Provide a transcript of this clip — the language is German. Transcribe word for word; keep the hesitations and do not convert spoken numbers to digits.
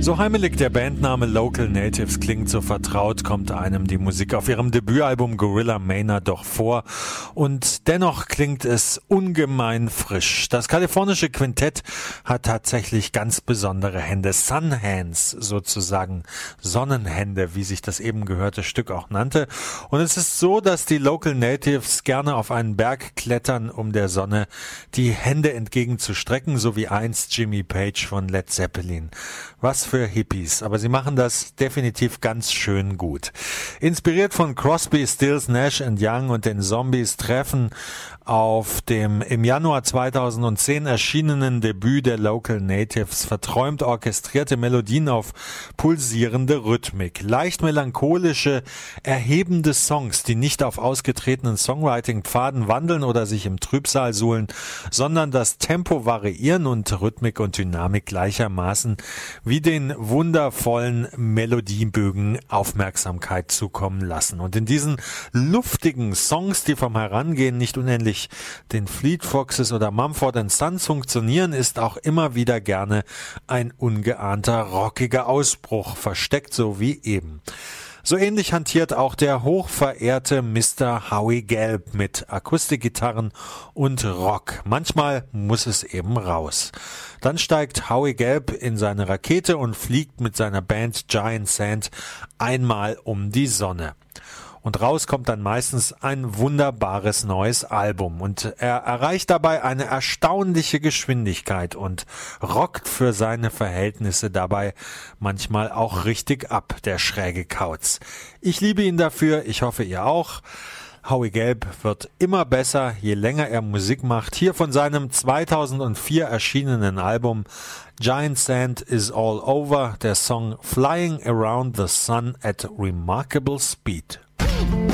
So heimelig der Bandname Local Natives klingt, so vertraut kommt einem die Musik auf ihrem Debütalbum Gorilla Mania doch vor. Und dennoch klingt es ungemein frisch. Das kalifornische Quintett hat tatsächlich ganz besondere Hände. Sun Hands sozusagen. Sonnenhände, wie sich das eben gehörte Stück auch nannte. Und es ist so, dass die Local Natives gerne auf einen Berg klettern, um der Sonne die Hände entgegenzustrecken, so wie einst Jimmy Page von Led Zeppelin. Was für Hippies, aber sie machen das definitiv ganz schön gut. Inspiriert von Crosby, Stills, Nash and Young und den Zombies treffen auf dem im Januar zweitausendzehn erschienenen Debüt der Local Natives verträumt orchestrierte Melodien auf pulsierende Rhythmik. Leicht melancholische, erhebende Songs, die nicht auf ausgetretenen Songwriting-Pfaden wandeln oder sich im Trübsal suhlen, sondern das Tempo variieren und Rhythmik und Dynamik gleichermaßen wie den wundervollen Melodiebögen Aufmerksamkeit zukommen lassen. Und in diesen luftigen Songs, die vom Herangehen nicht unendlich den Fleet Foxes oder Mumford and Sons funktionieren, ist auch immer wieder gerne ein ungeahnter rockiger Ausbruch versteckt, so wie eben. So ähnlich hantiert auch der hochverehrte Mister Howie Gelb mit Akustikgitarren und Rock. Manchmal muss es eben raus. Dann steigt Howie Gelb in seine Rakete und fliegt mit seiner Band Giant Sand einmal um die Sonne. Und raus kommt dann meistens ein wunderbares neues Album. Und er erreicht dabei eine erstaunliche Geschwindigkeit und rockt für seine Verhältnisse dabei manchmal auch richtig ab, der schräge Kauz. Ich liebe ihn dafür, ich hoffe ihr auch. Howie Gelb wird immer besser, je länger er Musik macht. Hier von seinem zweitausendvier erschienenen Album Giant Sand is All Over, der Song Flying Around the Sun at Remarkable Speed.